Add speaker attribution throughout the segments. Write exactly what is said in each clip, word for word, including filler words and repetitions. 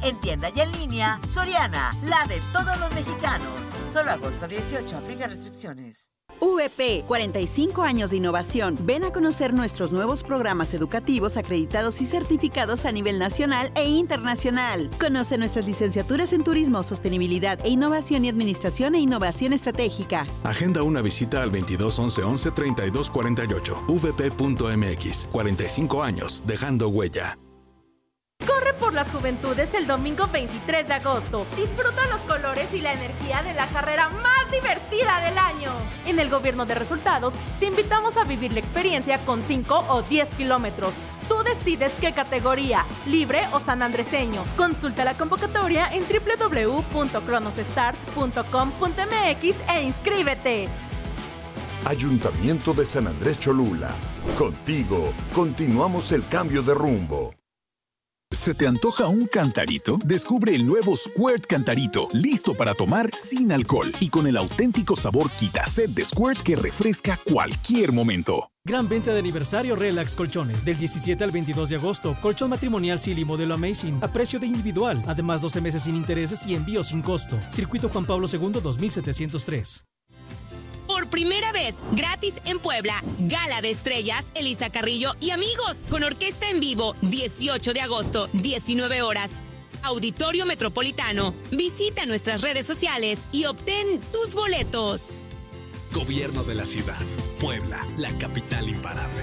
Speaker 1: En tienda y en línea, Soriana, la de todos los mexicanos. Solo agosto dieciocho, aplica restricciones.
Speaker 2: V P, cuarenta y cinco años de innovación. Ven a conocer nuestros nuevos programas educativos acreditados y certificados a nivel nacional e internacional. Conoce nuestras licenciaturas en Turismo, Sostenibilidad e Innovación y Administración e Innovación Estratégica.
Speaker 3: Agenda una visita al veintidós once once treinta y dos cuarenta y ocho. v p punto m x. cuarenta y cinco años, dejando huella.
Speaker 4: Corre por las juventudes el domingo veintitrés de agosto. Disfruta los colores y la energía de la carrera más divertida del año. En el Gobierno de Resultados te invitamos a vivir la experiencia con cinco o diez kilómetros. Tú decides qué categoría, libre o sanandreseño. Consulta la convocatoria en w w w punto cronosstart punto com punto m x e inscríbete.
Speaker 5: Ayuntamiento de San Andrés Cholula. Contigo, continuamos el cambio de rumbo.
Speaker 6: ¿Se te antoja un cantarito? Descubre el nuevo Squirt Cantarito, listo para tomar sin alcohol y con el auténtico sabor Quitaset de Squirt que refresca cualquier momento.
Speaker 7: Gran venta de aniversario Relax Colchones, del diecisiete al veintidós de agosto. Colchón matrimonial Silly modelo Amazing, a precio de individual. Además, doce meses sin intereses y envío sin costo. Circuito Juan Pablo segundo, dos mil setecientos tres.
Speaker 8: Por primera vez, gratis en Puebla, Gala de Estrellas, Elisa Carrillo y amigos, con orquesta en vivo, dieciocho de agosto, diecinueve horas. Auditorio Metropolitano. Visita nuestras redes sociales y obtén tus boletos.
Speaker 9: Gobierno de la ciudad. Puebla, la capital imparable.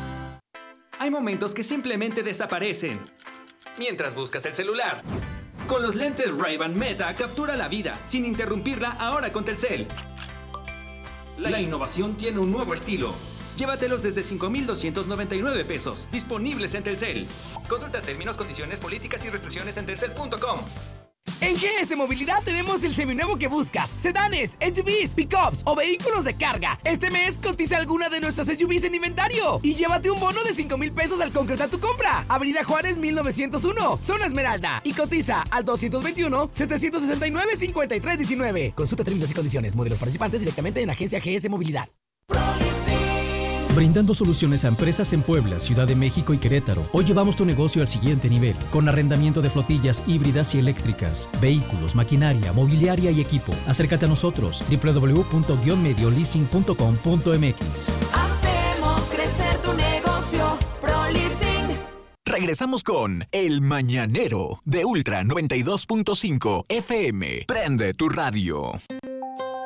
Speaker 10: Hay momentos que simplemente desaparecen mientras buscas el celular. Con los lentes Ray-Ban Meta, captura la vida sin interrumpirla ahora con Telcel. La innovación tiene un nuevo estilo. Llévatelos desde cinco mil doscientos noventa y nueve pesos. Disponibles en Telcel. Consulta términos, condiciones, políticas y restricciones en telcel punto com.
Speaker 11: En G S Movilidad tenemos el seminuevo que buscas: sedanes, S U Vs, pickups o vehículos de carga. Este mes cotiza alguna de nuestras S U Vs en inventario y llévate un bono de cinco mil pesos al concretar tu compra. Avenida Juárez mil novecientos uno, Zona Esmeralda, y cotiza al doscientos veintiuno, setecientos sesenta y nueve, cincuenta y tres diecinueve. Consulta términos y condiciones. Modelos participantes directamente en Agencia G S Movilidad.
Speaker 7: Brindando soluciones a empresas en Puebla, Ciudad de México y Querétaro. Hoy llevamos tu negocio al siguiente nivel, con arrendamiento de flotillas híbridas y eléctricas, vehículos, maquinaria, mobiliaria y equipo. Acércate a nosotros, w w w punto mediolizing punto com punto m x.
Speaker 12: Hacemos crecer tu negocio, ProLeasing.
Speaker 13: Regresamos con El Mañanero de Ultra noventa y dos punto cinco F M. Prende tu radio.